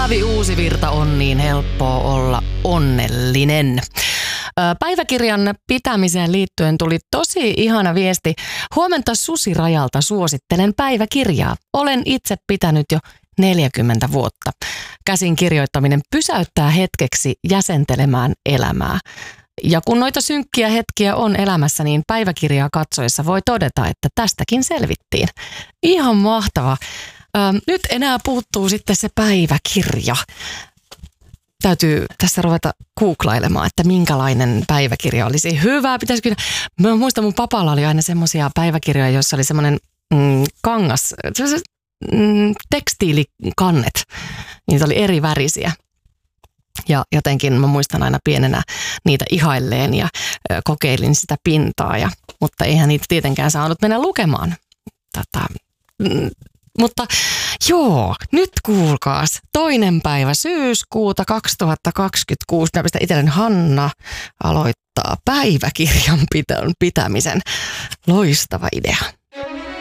Olavi Uusivirta on niin helppoa olla onnellinen. Päiväkirjan pitämiseen liittyen tuli tosi ihana viesti. Huomenta Susi Rajalta, suosittelen päiväkirjaa. Olen itse pitänyt jo 40 vuotta. Käsin kirjoittaminen pysäyttää hetkeksi jäsentelemään elämää. Ja kun noita synkkiä hetkiä on elämässä, niin päiväkirjaa katsoessa voi todeta, että tästäkin selvittiin. Ihan mahtava. Nyt enää puuttuu sitten se päiväkirja. Täytyy tässä ruveta googlailemaan, että minkälainen päiväkirja olisi hyvä. Pitäisikö... Mä muistan, mun papalla oli aina semmoisia päiväkirjoja, joissa oli semmoinen kangas, tekstiilikannet. Niitä oli eri värisiä. Ja jotenkin mä muistan aina pienenä niitä ihailleen ja kokeilin sitä pintaa. Mutta eihän niitä tietenkään saanut mennä lukemaan. Mutta joo, nyt kuulkaas, 2. päivä syyskuuta 2026, mä pistän itselleni Hanna aloittaa päiväkirjan pitämisen. Loistava idea.